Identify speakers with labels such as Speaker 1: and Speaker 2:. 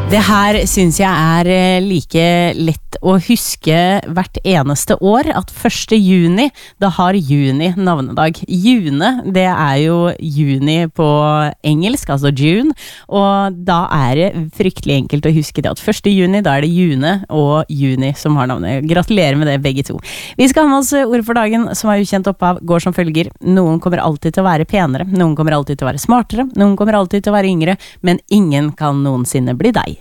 Speaker 1: Det her synes jeg like lett å huske hvert eneste år, at 1. juni, da har juni navnedag. June, det jo juni på engelsk, altså June, og da det fryktelig enkelt å huske det, at 1. juni, da det June og juni som har navnet. Gratulerer med det, begge to. Vi skal ha med oss ord for dagen, som ukjent opphav, går som følger. Noen kommer alltid til å være penere, noen kommer alltid til å være smartere, noen kommer alltid til å være yngre, men ingen kan noensinne bli deg.